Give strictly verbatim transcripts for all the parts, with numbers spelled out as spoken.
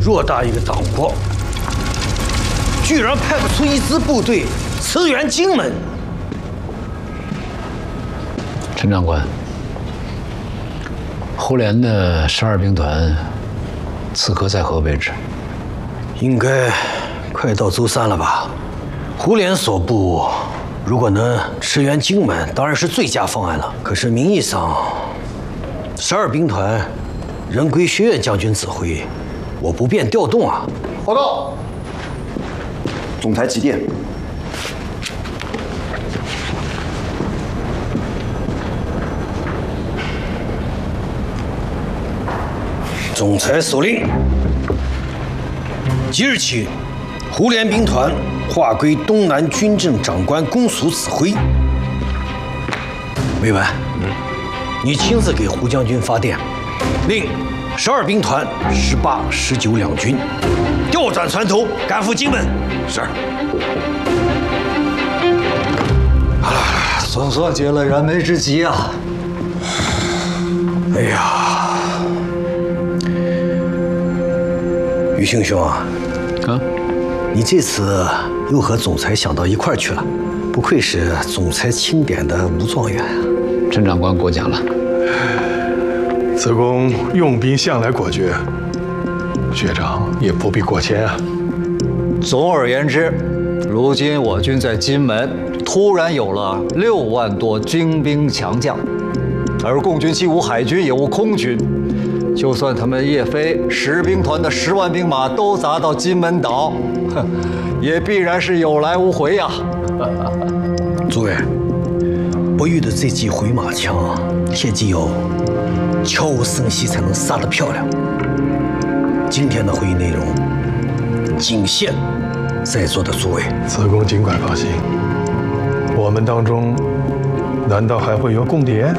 偌大一个党国，居然派不出一支部队驰援荆门。 陈长官，胡连的十二兵团此刻在何位置？ 应该快到舟山了吧？胡连所部如果能驰援荆门，当然是最佳方案了。可是名义上，十二兵团仍归学院将军指挥，我不便调动啊。 报告，总裁急电。 总裁手令：即日起，胡连兵团划归东南军政长官公署指挥。委婉，嗯，你亲自给胡将军发电，令十二兵团十八、十九两军调转船头，赶赴荆门。是。 啊，总算解了燃眉之急啊！ 哎呀！于兴兄啊， 啊， 你这次又和总裁想到一块儿去了，不愧是总裁钦点的武状元啊！ 陈长官过奖了。 此公用兵向来果决，学长也不必过谦啊。 总而言之，如今我军在荆门突然有了六万多精兵强将，而共军既无海军也无空军。就算他们叶飞十兵团的十万兵马都砸到金门岛，哼，也必然是有来无回呀！ 诸位，不遇的这记回马枪，切记要悄无声息才能杀得漂亮。今天的会议内容，仅限在座的诸位。 此公尽管放心，我们当中难道还会有共谍？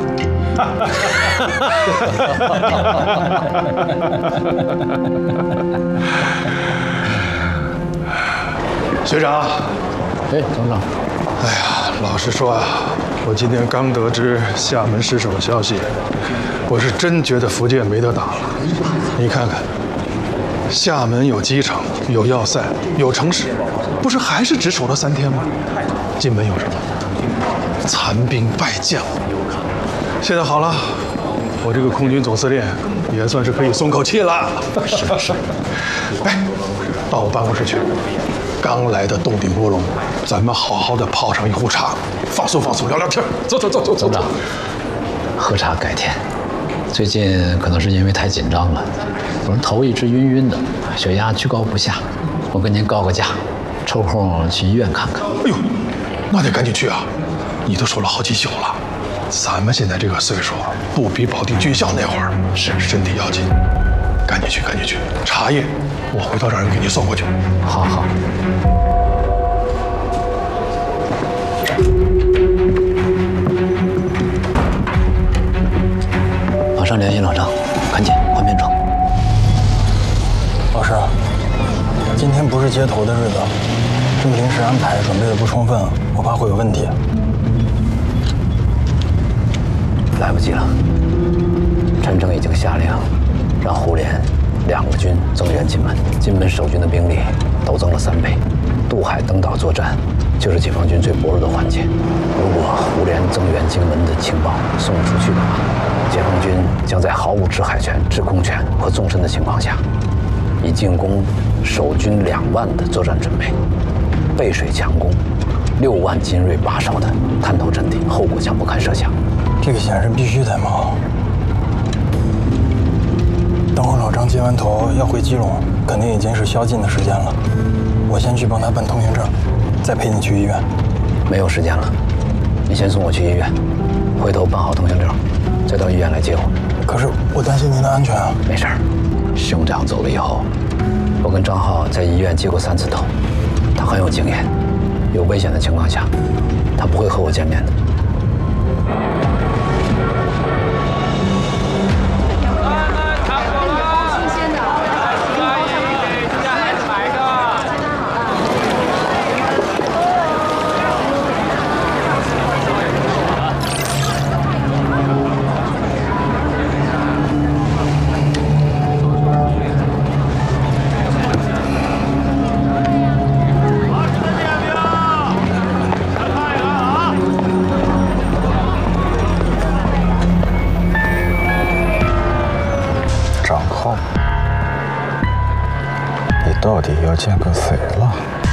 学长， 哎，总长， 哎呀，老实说啊，我今天刚得知厦门失守的消息，我是真觉得福建没得打了。你看看，厦门有机场，有要塞，有城市，不是还是只守了三天吗？金门有什么？残兵败将。现在好了。我这个空军总司令也算是可以松口气了。 是是。 哎，到我办公室去。刚来的洞顶锅笼，咱们好好的泡上一壶茶，放松放松，聊聊天。走走走走走。 总长，喝茶改天。最近可能是因为太紧张了，我人头一直晕晕的，血压居高不下。我跟您告个假，抽空去医院看看。 哎呦，那得赶紧去啊！你都守了好几宿了。咱们现在这个岁数，不比保定军校那会儿，是身体要紧，赶紧去，赶紧去。茶叶，我回头让人给你送过去。 好好。马上联系老张，赶紧换编程。 老师，今天不是接头的日子，这么临时安排，准备的不充分，我怕会有问题。 来不及了，陈诚已经下令，让胡连两个军增援金门，金门守军的兵力都增了三倍。渡海登岛作战就是解放军最薄弱的环节。如果胡连增援金门的情报送出去的话，解放军将在毫无制海权、制空权和纵深的情况下，以进攻守军两万的作战准备，背水强攻六万精锐把守的滩头阵地，后果将不堪设想。 这个险是必须得冒。等会老张接完头要回基隆，肯定已经是宵禁的时间了。我先去帮他办通行证，再陪你去医院。 没有时间了，你先送我去医院，回头办好通行证，再到医院来接我。 可是我担心您的安全啊。 没事儿，兄长走了以后，我跟张浩在医院接过三次头，他很有经验，有危险的情况下，他不会和我见面的。 要见个谁了？